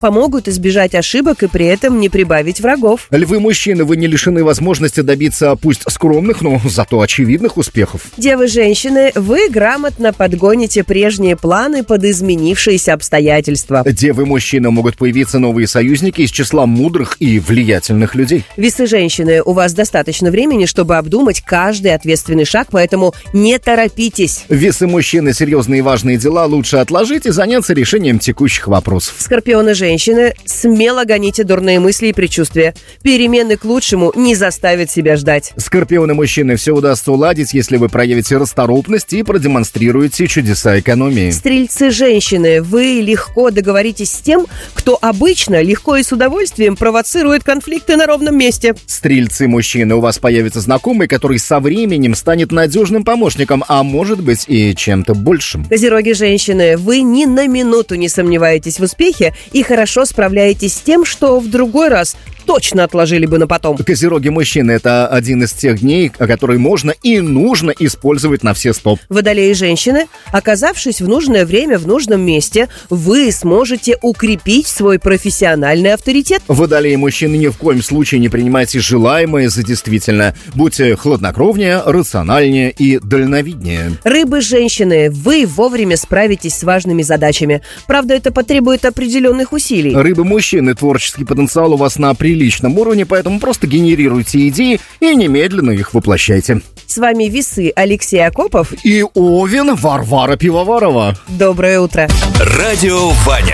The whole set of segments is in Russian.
помогут избежать ошибок и при этом не прибавить врагов. Львы-мужчины, вы не лишены возможности добиться пусть скромных, но зато очевидных успехов. Девы-женщины, вы грамотно подгоните прежние планы под изменившиеся обстоятельства. Девы-мужчины, могут появиться новые союзники из числа мудрых и влиятельных людей. Весы-женщины, у вас достаточно времени, чтобы обдумать каждый ответственный шаг, поэтому не торопитесь. Весы-мужчины, серьезные и важные дела лучше отложить и заняться решением текущих вопросов. Скорпионы-женщины, смело гоните дурные мысли и предчувствия. Перемены к лучшему не заставят себя ждать. Скорпионы-мужчины, все удастся уладить, если вы проявите расторопность и продемонстрируете чудеса экономии. Стрельцы-женщины, вы легко договоритесь с тем, кто обычно легко и с удовольствием провоцирует конфликты на ровном месте. Стрельцы-мужчины, у вас появится знакомый, который со временем станет надежным помощником, а может быть и чем-то большим. Козероги-женщины, вы ни на минуту не сомневаетесь в успехе и хорошо справляетесь с тем, что в другой раз точно отложили бы на потом. Козероги-мужчины, это один из тех дней, который можно и нужно использовать на все 100. Водолеи-женщины, оказавшись в нужное время в нужном месте, вы сможете укрепить свой профессиональный авторитет. Водолеи-мужчины, ни в коем случае не принимайте желаемое за действительное. Будьте хладнокровнее, рациональнее и дальновиднее. Рыбы-женщины, вы вовремя справитесь с важными задачами. Правда, это потребует определенных усилий. Рыбы-мужчины, творческий потенциал у вас на приличном уровне, поэтому просто генерируйте идеи и немедленно их воплощайте. С вами Весы Алексей Акопов и Овен Варвара Пивоварова. Доброе утро. Радио Ваня.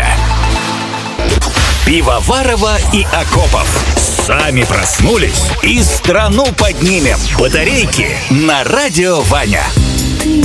Пивоварова и Акопов. Сами проснулись и страну поднимем. Батарейки на Радио Ваня.